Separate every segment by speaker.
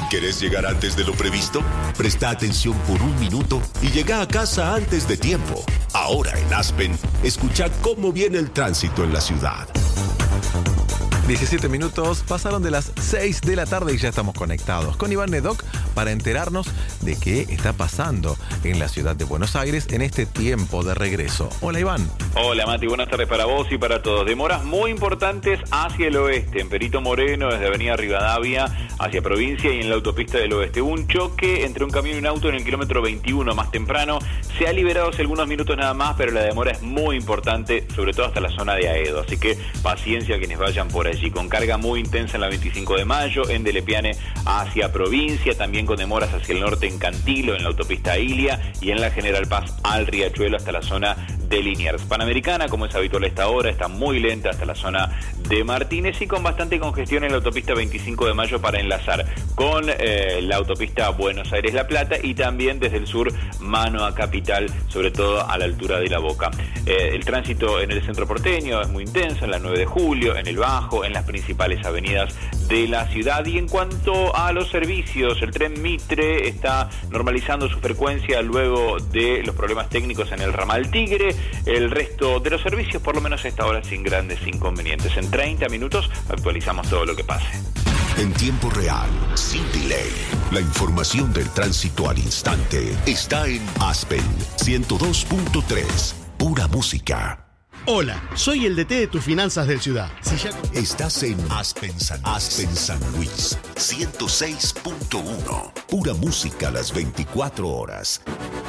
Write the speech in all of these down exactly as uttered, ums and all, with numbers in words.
Speaker 1: ¿Querés llegar antes de lo previsto? Presta atención por un minuto y llega a casa antes de tiempo. Ahora en Aspen, escucha cómo viene el tránsito en la ciudad.
Speaker 2: diecisiete minutos pasaron de las seis de la tarde y ya estamos conectados con Iván Nedoc para enterarnos de qué está pasando en la ciudad de Buenos Aires en este tiempo de regreso. Hola, Iván.
Speaker 3: Hola, Mati, buenas tardes para vos y para todos. Demoras muy importantes hacia el oeste, en Perito Moreno, desde Avenida Rivadavia hacia Provincia y en la autopista del oeste. Hubo un choque entre un camión y un auto en el kilómetro veintiuno más temprano. Se ha liberado hace algunos minutos nada más, pero la demora es muy importante, sobre todo hasta la zona de Aedo. Así que paciencia a quienes vayan por allí. Con carga muy intensa en la veinticinco de mayo, en Delepiane hacia Provincia, también con demoras hacia el norte en Cantilo, en la autopista Ilia y en la General Paz al Riachuelo hasta la zona de Liniers. Panamericana, como es habitual a esta hora, está muy lenta hasta la zona de Martínez y con bastante congestión en la autopista veinticinco de mayo para enlazar con eh, la autopista Buenos Aires-La Plata y también desde el sur mano a Capital, sobre todo a la altura de La Boca. Eh, el tránsito en el centro porteño es muy intenso, en la nueve de julio, en el Bajo, en las principales avenidas de la ciudad. Y en cuanto a los servicios, el tren Mitre está normalizando su frecuencia luego de los problemas técnicos en el ramal Tigre. El resto de los servicios, por lo menos a esta hora, sin grandes inconvenientes. En treinta minutos actualizamos todo lo que pase.
Speaker 1: En tiempo real, sin delay. La información del tránsito al instante está en Aspen ciento dos punto tres. Pura música.
Speaker 4: Hola, soy el D T de tus finanzas del Ciudad. Si ya...
Speaker 1: Estás en Aspen San, Aspen San Luis ciento seis punto uno. Pura música a las veinticuatro horas.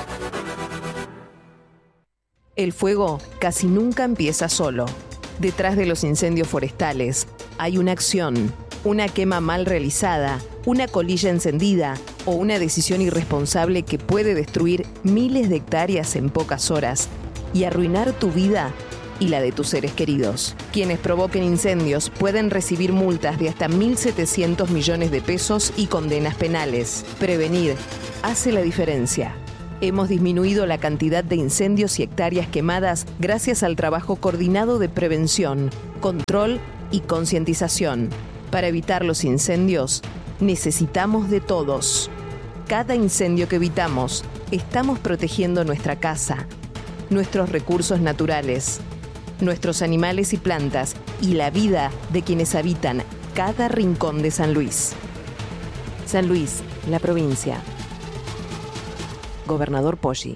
Speaker 5: El fuego casi nunca empieza solo. Detrás de los incendios forestales hay una acción, una quema mal realizada, una colilla encendida o una decisión irresponsable que puede destruir miles de hectáreas en pocas horas y arruinar tu vida y la de tus seres queridos. Quienes provoquen incendios pueden recibir multas de hasta mil setecientos millones de pesos y condenas penales. Prevenir hace la diferencia. Hemos disminuido la cantidad de incendios y hectáreas quemadas gracias al trabajo coordinado de prevención, control y concientización. Para evitar los incendios, necesitamos de todos. Cada incendio que evitamos, estamos protegiendo nuestra casa, nuestros recursos naturales, nuestros animales y plantas y la vida de quienes habitan cada rincón de San Luis. San Luis, la provincia. Gobernador Poggi.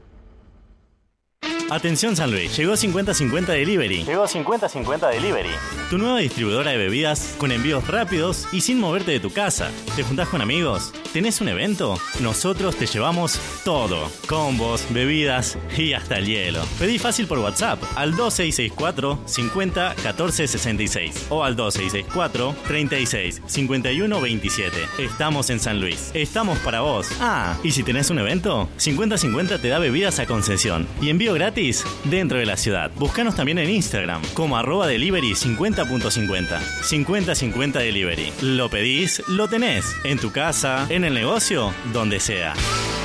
Speaker 6: Atención San Luis, llegó cincuenta cincuenta Delivery. Llegó cincuenta cincuenta Delivery. Tu nueva distribuidora de bebidas con envíos rápidos y sin moverte de tu casa. ¿Te juntás con amigos? ¿Tenés un evento? Nosotros te llevamos todo. Combos, bebidas y hasta el hielo. Pedí fácil por WhatsApp al dos seis seis cuatro, cincuenta, catorce sesenta y seis o al dos seis seis cuatro, treinta y seis, cincuenta y uno veintisiete. Estamos en San Luis. Estamos para vos. Ah, y si tenés un evento, cincuenta cincuenta te da bebidas a concesión y envío gratis dentro de la ciudad. Búscanos también en Instagram como arroba delivery cincuenta punto cincuenta. cincuenta cincuenta Delivery. Lo pedís, lo tenés. En tu casa, en el negocio, donde sea.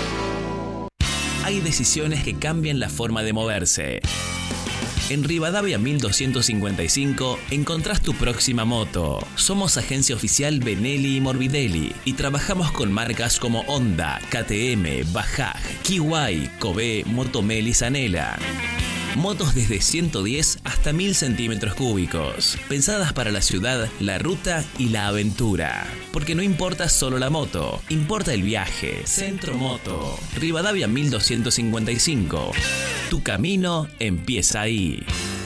Speaker 7: Hay decisiones que cambian la forma de moverse. En Rivadavia mil doscientos cincuenta y cinco encontrás tu próxima moto. Somos agencia oficial Benelli y Morbidelli y trabajamos con marcas como Honda, K T M, Bajaj, Kiwai, Kobe, Motomel y Zanela. Motos desde ciento diez hasta mil centímetros cúbicos, pensadas para la ciudad, la ruta y la aventura. Porque no importa solo la moto, importa el viaje. Centro Moto, Rivadavia mil doscientos cincuenta y cinco. Tu camino empieza ahí.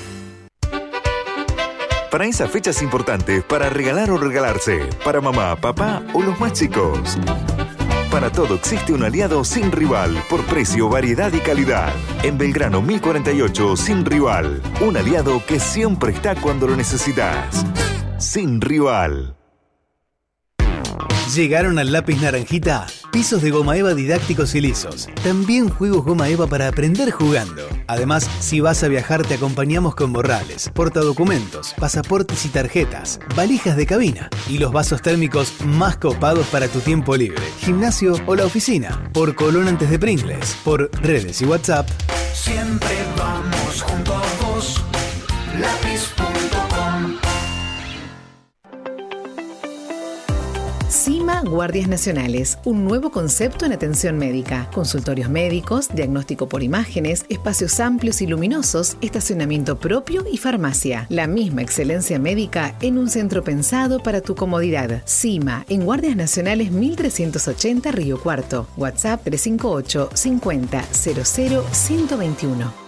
Speaker 8: Para esas fechas importantes, para regalar o regalarse, para mamá, papá o los más chicos. Para todo existe un aliado sin rival, por precio, variedad y calidad. En Belgrano mil cuarenta y ocho, Sin Rival. Un aliado que siempre está cuando lo necesitas. Sin Rival.
Speaker 9: Llegaron al lápiz naranjita, pisos de goma eva didácticos y lisos. También juegos goma eva para aprender jugando. Además, si vas a viajar te acompañamos con morrales, portadocumentos, pasaportes y tarjetas, valijas de cabina y los vasos térmicos más copados para tu tiempo libre, gimnasio o la oficina. Por Colón antes de Pringles, por redes y WhatsApp.
Speaker 10: Siempre vamos junto a vos, lápiz punto com.
Speaker 11: CIMA Guardias Nacionales, un nuevo concepto en atención médica. Consultorios médicos, diagnóstico por imágenes, espacios amplios y luminosos, estacionamiento propio y farmacia. La misma excelencia médica en un centro pensado para tu comodidad. CIMA, en Guardias Nacionales mil trescientos ochenta Río Cuarto. WhatsApp tres cinco ocho, cincuenta, cero cero, ciento veintiuno.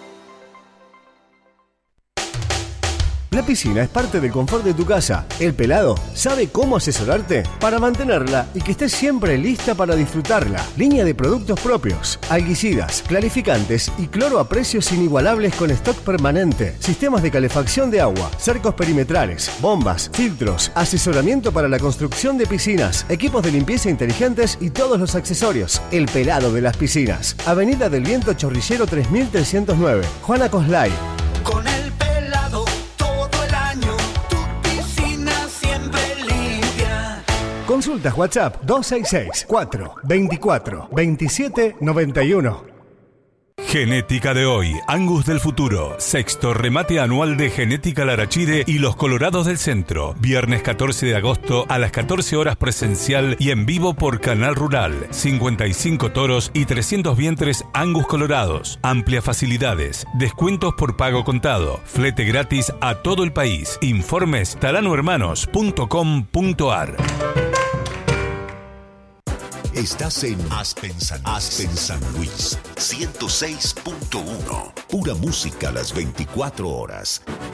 Speaker 12: La piscina es parte del confort de tu casa. El Pelado sabe cómo asesorarte para mantenerla y que estés siempre lista para disfrutarla. Línea de productos propios, alguicidas, clarificantes y cloro a precios inigualables con stock permanente. Sistemas de calefacción de agua, cercos perimetrales, bombas, filtros, asesoramiento para la construcción de piscinas, equipos de limpieza inteligentes y todos los accesorios. El Pelado de las piscinas. Avenida del Viento Chorrillero tres mil trescientos nueve. Juana Coslay.
Speaker 10: Con el Pelado todo el año, tu piscina siempre limpia.
Speaker 12: Consultas WhatsApp dos seis seis, cuatro veinticuatro, veintisiete noventa y uno.
Speaker 13: Genética de hoy, Angus del futuro, sexto remate anual de Genética Larachide y los Colorados del Centro. Viernes catorce de agosto a las catorce horas presencial y en vivo por Canal Rural. cincuenta y cinco toros y trescientos vientres Angus colorados. Amplias facilidades, descuentos por pago contado, flete gratis a todo el país. Informes tarano hermanos punto com punto ar.
Speaker 1: Estás en Aspen San, Aspen San Luis, ciento seis punto uno. Pura música a las veinticuatro horas.